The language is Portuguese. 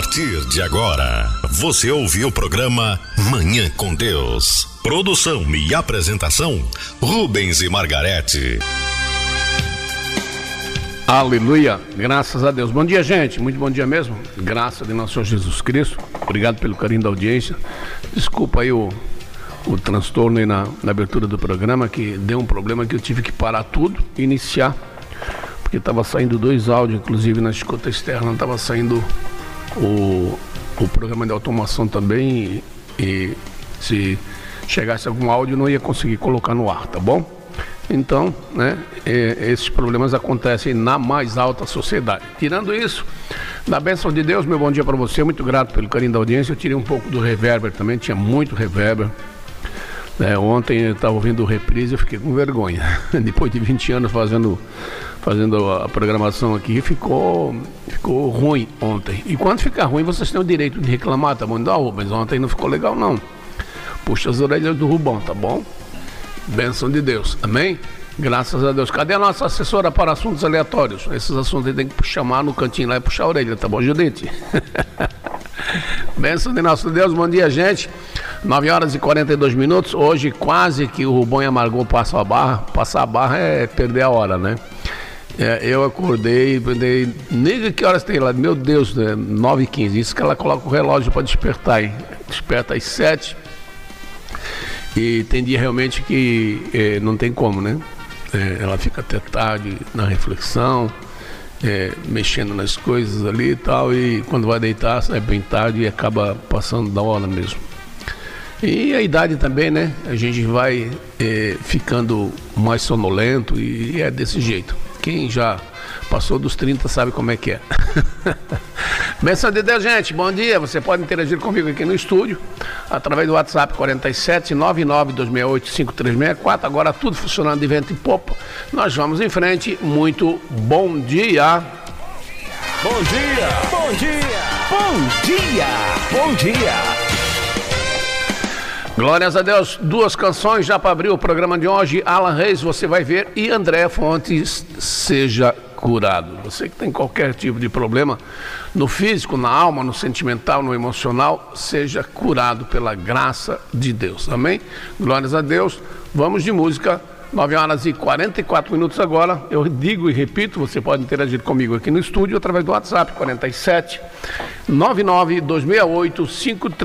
partir de agora, você ouviu o programa Manhã com Deus. Produção e apresentação, Rubens e Margarete. Aleluia, graças a Deus. Bom dia, gente, muito bom dia mesmo. Graças de nosso Senhor Jesus Cristo. Obrigado pelo carinho da audiência. Desculpa aí o transtorno aí na abertura do programa, que deu um problema que eu tive que parar tudo e iniciar, porque estava saindo dois áudios, inclusive na escuta externa estava saindo o programa de automação também, e se chegasse algum áudio não ia conseguir colocar no ar, tá bom? Então, né, esses problemas acontecem na mais alta sociedade. Tirando isso, na bênção de Deus, meu bom dia para você, muito grato pelo carinho da audiência. Eu tirei um pouco do reverber também, tinha muito reverber. Ontem eu estava ouvindo o reprise e eu fiquei com vergonha. Depois de 20 anos fazendo a programação aqui, ficou ruim ontem. E quando ficar ruim, vocês têm o direito de reclamar, tá bom? Não, mas ontem não ficou legal não. Puxa as orelhas do Rubão, tá bom? Bênção de Deus, amém? Graças a Deus. Cadê a nossa assessora para assuntos aleatórios? Esses assuntos aí tem que chamar no cantinho lá e puxar a orelha, tá bom, Judite? Bênção de nosso Deus, bom dia, gente. 9h42. Hoje quase que o Rubão e a Margot passam a barra. Passar a barra é perder a hora, né? Eu acordei, nem que horas tem lá? Meu Deus, 9h15. Isso que ela coloca o relógio para despertar, hein? Desperta às 7h. E tem dia realmente que não tem como, né? Ela fica até tarde na reflexão, mexendo nas coisas ali e tal, e quando vai deitar é bem tarde e acaba passando da hora mesmo. E a idade também, né? A gente vai ficando mais sonolento e é desse jeito. Quem já passou dos 30 sabe como é que é. Bênção de Deus, gente, bom dia. Você pode interagir comigo aqui no estúdio através do WhatsApp 47-99-268-5364. Agora tudo funcionando de vento e popa. Nós vamos em frente. Muito bom dia. Bom dia. Bom dia. Bom dia. Bom dia. Glórias a Deus, duas canções já para abrir o programa de hoje. Alan Reis, Você Vai Ver, e André Fontes, Seja Curado. Você que tem qualquer tipo de problema no físico, na alma, no sentimental, no emocional, seja curado pela graça de Deus, amém? Glórias a Deus, vamos de música. 9h44 agora. Eu digo e repito, você pode interagir comigo aqui no estúdio através do WhatsApp 47-99-268-53